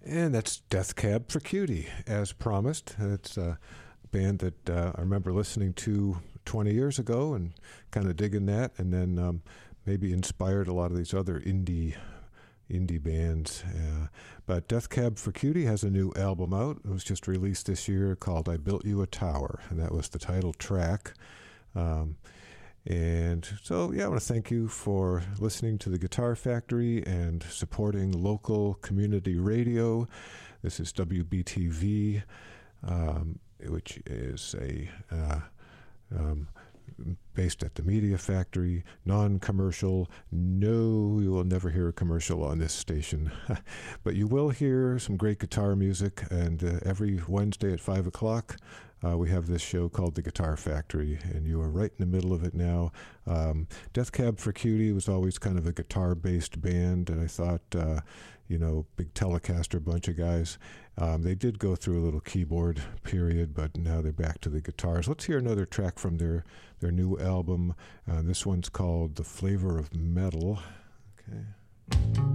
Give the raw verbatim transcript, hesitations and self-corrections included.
And that's Death Cab for Cutie, as promised. It's a band that uh, I remember listening to twenty years ago and kind of digging that, and then um, maybe inspired a lot of these other indie indie bands. Uh, but Death Cab for Cutie has a new album out. It was just released this year called I Built You a Tower, and that was the title track. Um, And so, yeah, I want to thank you for listening to the Guitar Factory and supporting local community radio. This is W B T V, um, which is a uh, um, based at the Media Factory, non-commercial. No, you will never hear a commercial on this station. But you will hear some great guitar music, and uh, every Wednesday at five o'clock, uh, we have this show called The Guitar Factory, and you are right in the middle of it now. Um, Death Cab for Cutie was always kind of a guitar-based band, and I thought, uh, you know, big Telecaster bunch of guys. Um, they did go through a little keyboard period, but now they're back to the guitars. Let's hear another track from their, their new album. Uh, this one's called The Flavor of Metal. Okay.